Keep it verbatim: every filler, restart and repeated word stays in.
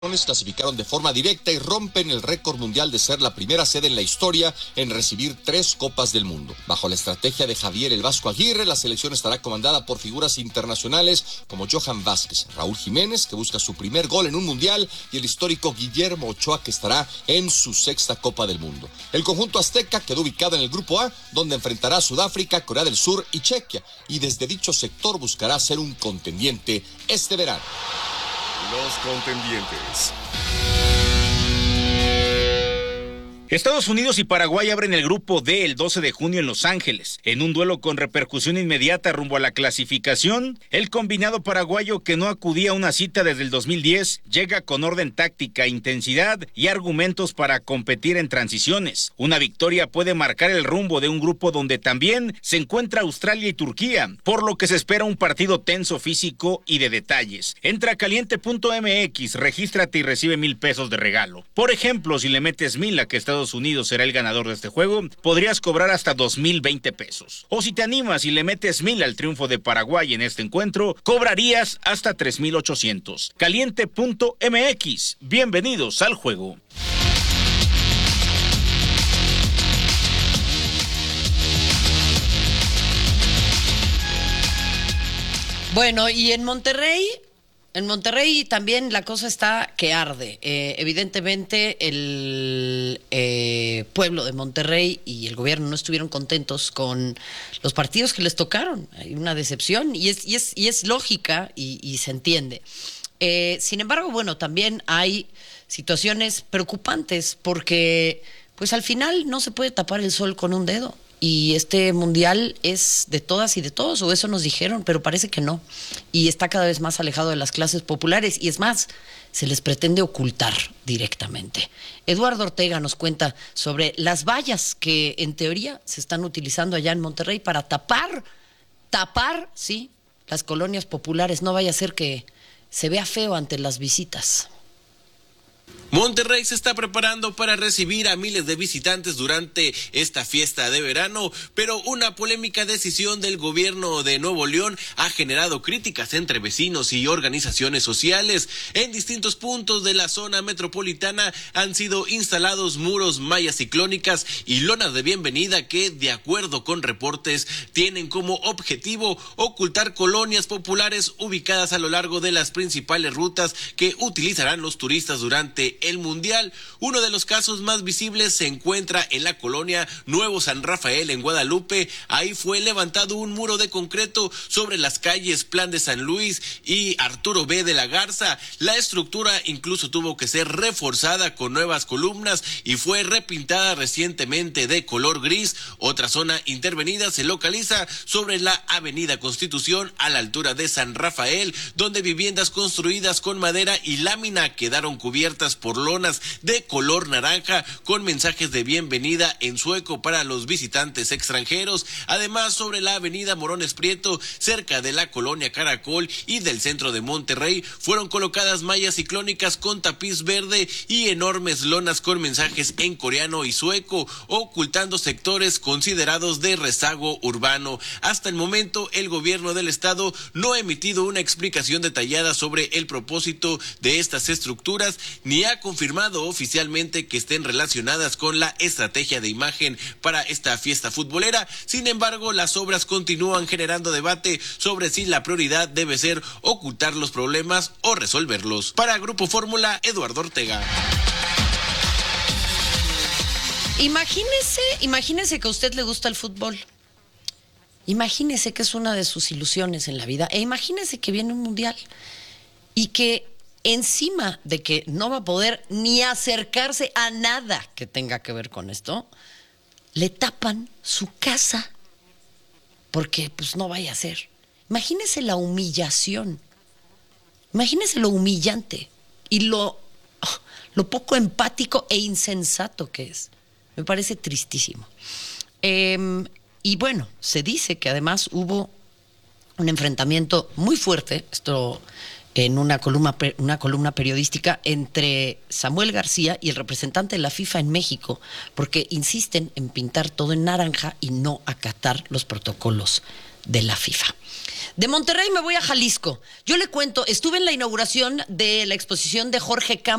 clasificaron de forma directa y rompen el récord mundial de ser la primera sede en la historia en recibir tres Copas del Mundo. Bajo la estrategia de Javier el Vasco Aguirre, la selección estará comandada por figuras internacionales como Johan Vázquez, Raúl Jiménez, que busca su primer gol en un mundial, y el histórico Guillermo Ochoa, que estará en su sexta Copa del Mundo. El conjunto azteca quedó ubicado en el Grupo A, donde enfrentará a Sudáfrica, Corea del Sur y Chequia, y desde dicho sector buscará ser un contendiente este verano. Los contendientes. Estados Unidos y Paraguay abren el Grupo D el doce de junio en Los Ángeles. En un duelo con repercusión inmediata rumbo a la clasificación, el combinado paraguayo, que no acudía a una cita desde el dos mil diez, llega con orden táctica, intensidad y argumentos para competir en transiciones. Una victoria puede marcar el rumbo de un grupo donde también se encuentra Australia y Turquía, por lo que se espera un partido tenso, físico y de detalles. Entra a caliente punto m x, regístrate y recibe mil pesos de regalo. Por ejemplo, si le metes mil a que Estados Unidos será el ganador de este juego, podrías cobrar hasta dos mil veinte pesos. O si te animas y le metes mil al triunfo de Paraguay en este encuentro, cobrarías hasta tres mil ochocientos. caliente punto m x. Bienvenidos al juego. Bueno, y en Monterrey... En Monterrey también la cosa está que arde. Eh, evidentemente el eh, pueblo de Monterrey y el gobierno no estuvieron contentos con los partidos que les tocaron. Hay una decepción y es, y es, y es lógica y, y se entiende. Eh, sin embargo, bueno, también hay situaciones preocupantes porque pues al final no se puede tapar el sol con un dedo. Y este mundial es de todas y de todos, o eso nos dijeron, pero parece que no. Y está cada vez más alejado de las clases populares, y es más, se les pretende ocultar directamente. Eduardo Ortega nos cuenta sobre las vallas que en teoría se están utilizando allá en Monterrey para tapar, tapar, sí, las colonias populares. No vaya a ser que se vea feo ante las visitas. Monterrey se está preparando para recibir a miles de visitantes durante esta fiesta de verano, pero una polémica decisión del gobierno de Nuevo León ha generado críticas entre vecinos y organizaciones sociales. En distintos puntos de la zona metropolitana han sido instalados muros, mallas ciclónicas y lonas de bienvenida que, de acuerdo con reportes, tienen como objetivo ocultar colonias populares ubicadas a lo largo de las principales rutas que utilizarán los turistas durante el mundial. Uno de los casos más visibles se encuentra en la colonia Nuevo San Rafael en Guadalupe. Ahí fue levantado un muro de concreto sobre las calles Plan de San Luis y Arturo B. de la Garza. La estructura incluso tuvo que ser reforzada con nuevas columnas y fue repintada recientemente de color gris. Otra zona intervenida se localiza sobre la avenida Constitución a la altura de San Rafael, donde viviendas construidas con madera y lámina quedaron cubiertas por lonas de color naranja con mensajes de bienvenida en sueco para los visitantes extranjeros. Además, sobre la avenida Morones Prieto, cerca de la colonia Caracol y del centro de Monterrey, fueron colocadas mallas ciclónicas con tapiz verde y enormes lonas con mensajes en coreano y sueco, ocultando sectores considerados de rezago urbano. Hasta el momento, el gobierno del estado no ha emitido una explicación detallada sobre el propósito de estas estructuras, ni ha confirmado oficialmente que estén relacionadas con la estrategia de imagen para esta fiesta futbolera. Sin embargo, las obras continúan generando debate sobre si la prioridad debe ser ocultar los problemas o resolverlos. Para Grupo Fórmula, Eduardo Ortega. Imagínese, imagínese que a usted le gusta el fútbol. Imagínese que es una de sus ilusiones en la vida. E imagínese que viene un mundial y que encima de que no va a poder ni acercarse a nada que tenga que ver con esto, le tapan su casa porque pues no vaya a ser. Imagínese la humillación, imagínese lo humillante y lo, lo poco empático e insensato que es. Me parece tristísimo. Eh, y bueno, se dice que además hubo un enfrentamiento muy fuerte, esto en una columna, una columna periodística entre Samuel García y el representante de la FIFA en México, porque insisten en pintar todo en naranja y no acatar los protocolos de la FIFA. De Monterrey me voy a Jalisco. Yo le cuento, estuve en la inauguración de la exposición de Jorge Campos